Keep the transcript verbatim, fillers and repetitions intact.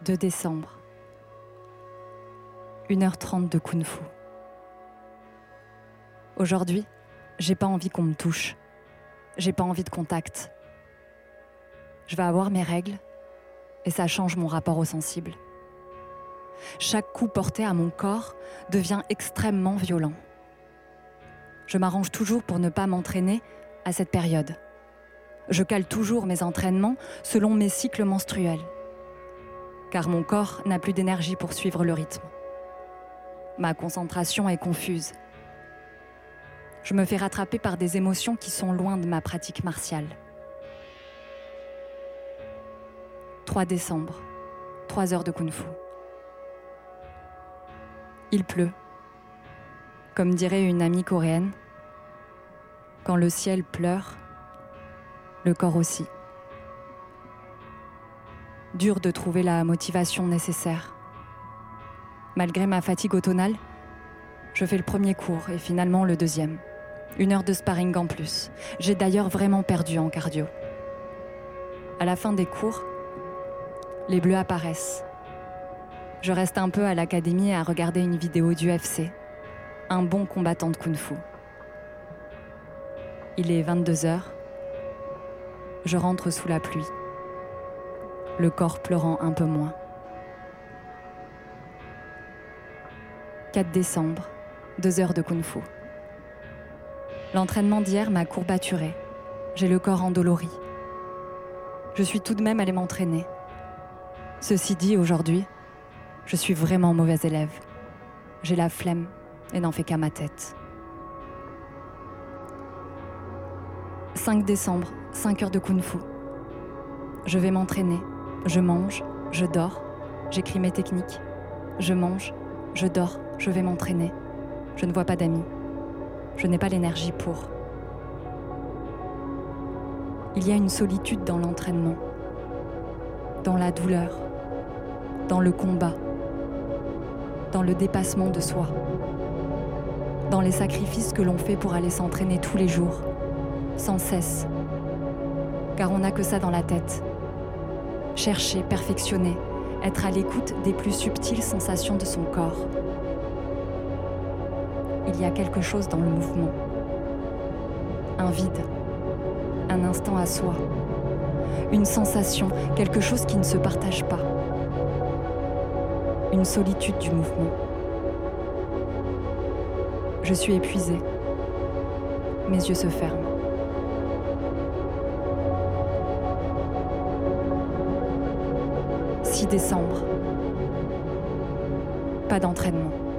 deux décembre. une heure trente de kung-fu. Aujourd'hui, j'ai pas envie qu'on me touche. J'ai pas envie de contact. Je vais avoir mes règles et ça change mon rapport au sensible. Chaque coup porté à mon corps devient extrêmement violent. Je m'arrange toujours pour ne pas m'entraîner à cette période. Je cale toujours mes entraînements selon mes cycles menstruels, car mon corps n'a plus d'énergie pour suivre le rythme. Ma concentration est confuse. Je me fais rattraper par des émotions qui sont loin de ma pratique martiale. trois décembre, trois heures de kung-fu. Il pleut. Comme dirait une amie coréenne, quand le ciel pleure, le corps aussi. Dur de trouver la motivation nécessaire. Malgré ma fatigue automnale, je fais le premier cours et finalement le deuxième. Une heure de sparring en plus. J'ai d'ailleurs vraiment perdu en cardio. À la fin des cours, les bleus apparaissent. Je reste un peu à l'académie à regarder une vidéo du U F C. Un bon combattant de kung-fu. Il est vingt-deux heures. Je rentre sous la pluie. Le corps pleurant un peu moins. quatre décembre, deux heures de kung-fu. L'entraînement d'hier m'a courbaturé. J'ai le corps endolori. Je suis tout de même allée m'entraîner. Ceci dit, aujourd'hui, je suis vraiment mauvais élève. J'ai la flemme et n'en fais qu'à ma tête. cinq décembre, cinq heures de kung-fu. Je vais m'entraîner. Je mange, je dors, j'écris mes techniques. Je mange, je dors, je vais m'entraîner. Je ne vois pas d'amis. Je n'ai pas l'énergie pour. Il y a une solitude dans l'entraînement, dans la douleur, dans le combat, dans le dépassement de soi, dans les sacrifices que l'on fait pour aller s'entraîner tous les jours, sans cesse, car on n'a que ça dans la tête. Chercher, perfectionner, être à l'écoute des plus subtiles sensations de son corps. Il y a quelque chose dans le mouvement. Un vide, un instant à soi, une sensation, quelque chose qui ne se partage pas. Une solitude du mouvement. Je suis épuisée. Mes yeux se ferment. six décembre. Pas d'entraînement.